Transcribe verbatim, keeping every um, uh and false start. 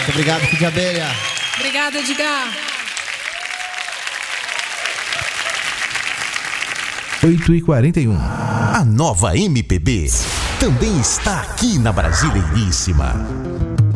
Muito obrigado, Kid Abelha. Obrigada, Edgar. oito e quarenta e um. A nova M P B também está aqui na Brasileiríssima.